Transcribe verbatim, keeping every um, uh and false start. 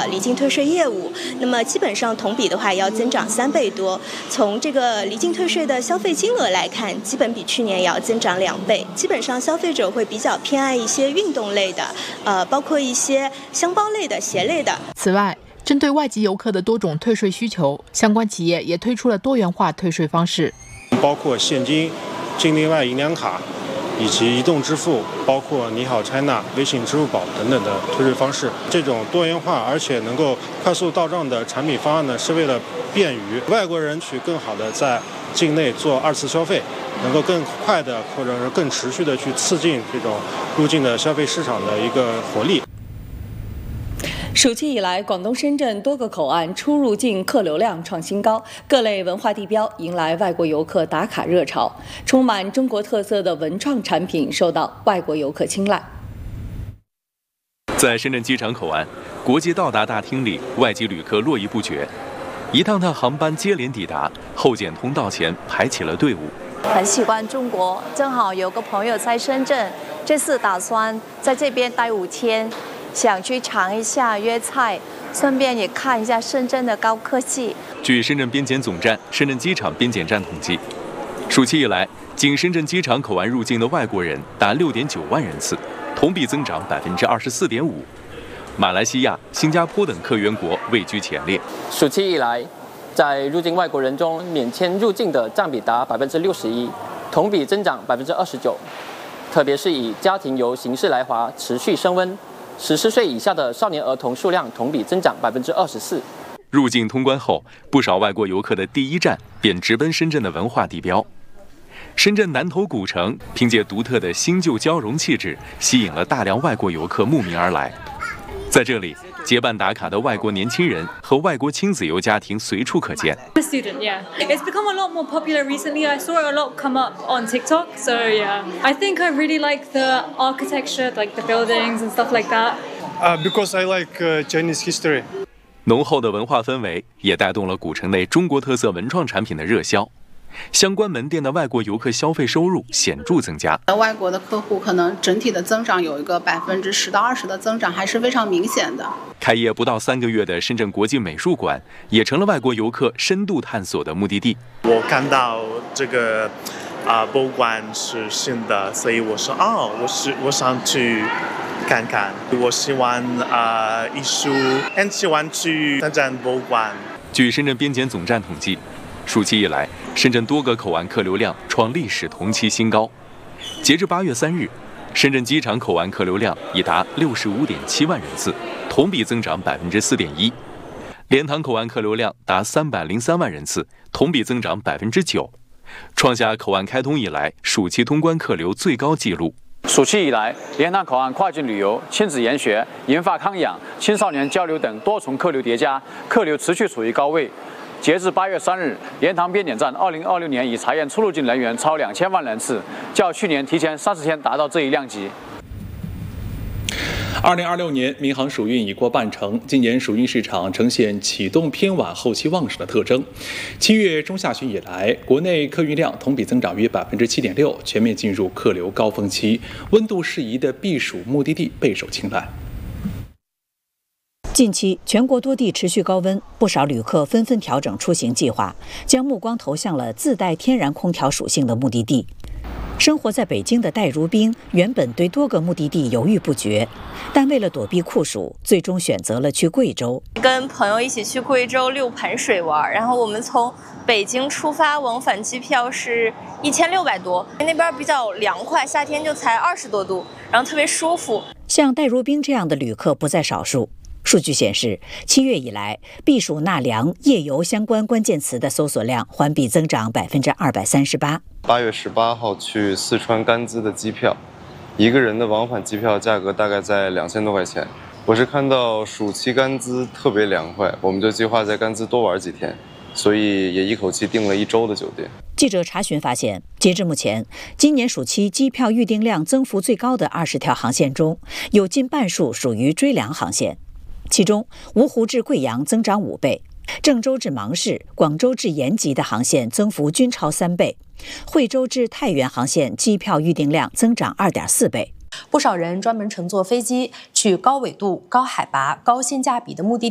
的离境退税业务，那么基本上同比的话要增长三倍多。从这个离境退税的消费金额来看，基本比去年也要增长两倍。基本上消费者会比较偏爱一些运动类的，呃，包括一些箱包类的、鞋类的。 此外，针对外籍游客的多种退税需求，相关企业也推出了多元化退税方式， 包括现金、境内外银两卡以及移动支付，包括你好 China、微信、支付宝等等的退税方式。这种多元化而且能够快速到账的产品方案呢，是为了便于外国人去更好的在境内做二次消费，能够更快的或者是更持续的去刺激这种入境的消费市场的一个活力。 暑期以来，广东深圳多个口岸出入境客流量创新高，各类文化地标迎来外国游客打卡热潮，充满中国特色的文创产品受到外国游客青睐。 在深圳机场口岸，国际到达大厅里，外籍旅客络绎不绝，一趟趟航班接连抵达，候检通道前排起了队伍。 很喜欢中国，正好有个朋友在深圳，这次打算在这边待五天。想去尝一下粤菜，顺便也看一下深圳的高科技。 据深圳边检总站、深圳机场边检站统计，暑期以来，经深圳机场口岸入境的外国人达六点九万人次，同比增长百分之二十四点五。马来西亚、新加坡等客源国位居前列。 暑期以来，在入境外国人中，免签入境的占比达百分之六十一，同比增长百分之二十九。特别是以家庭游形式来华持续升温。十四岁以下的少年儿童数量同比增长百分之二十四。 入境通关后，不少外国游客的第一站便直奔深圳的文化地标。深圳南头古城凭借独特的新旧交融气质，吸引了大量外国游客慕名而来。在这里，结伴打卡的外国年轻人和外国亲子游家庭随处可见。 A student, yeah. It's become a lot more popular recently. I saw it a lot come up on TikTok. So yeah, I think I really like the architecture, like the buildings and stuff like that. Uh, because I like uh, Chinese history. 浓厚的文化氛围也带动了古城内中国特色文创产品的热销。相关门店的外国游客消费收入显著增加， 外国的客户可能整体的增长有一个百分之十到二十的增长，还是非常明显的。 开业不到三个月的深圳国际美术馆，也成了外国游客深度探索的目的地。 我看到这个啊、呃、博物馆是新的，所以我说哦，我是我想去看看。我喜欢啊、呃、艺术，很喜欢去深圳博物馆。 据深圳边检总站统计，暑期以来，深圳多个口岸客流量创历史同期新高。截至八月三日，深圳机场口岸客流量已达六十五点七万人次，同比增长百分之四点一。莲塘口岸客流量达三百零三万人次，同比增长百分之九，创下口岸开通以来暑期通关客流最高纪录。 暑期以来，莲塘口岸跨境旅游、亲子研学、研发康养、青少年交流等多重客流叠加，客流持续处于高位。截至八月三日，莲塘边检站二零二六年已查验出入境人员超两千万人次，较去年提前三十天达到这一量级。 二零二六年民航暑运已过半程，今年暑运市场呈现启动偏晚、后期旺盛的特征。七月中下旬以来，国内客运量同比增长约百分之七点六，全面进入客流高峰期，温度适宜的避暑目的地备受青睐。 近期，全国多地持续高温，不少旅客纷纷调整出行计划，将目光投向了自带天然空调属性的目的地。生活在北京的戴如冰原本对多个目的地犹豫不决，但为了躲避酷暑，最终选择了去贵州。 跟朋友一起去贵州六盘水玩，然后我们从北京出发，往返机票是一千六百多，那边比较凉快，夏天就才二十多度，然后特别舒服。 像戴如冰这样的旅客不在少数。数据显示，七月以来，避暑纳凉、夜游相关关键词的搜索量环比增长百分之二百三十八。 八月十八号去四川甘孜的机票，一个人的往返机票价格大概在两千多块钱。我是看到暑期甘孜特别凉快，我们就计划在甘孜多玩几天，所以也一口气订了一周的酒店。 记者查询发现，截至目前，今年暑期机票预订量增幅最高的二十条航线中，有近半数属于追凉航线。其中，芜湖至贵阳增长五倍，郑州至芒市、广州至延吉的航线增幅均超三倍，惠州至太原航线机票预订量增长二点四倍。 不少人专门乘坐飞机去高纬度、高海拔、高性价比的目的地。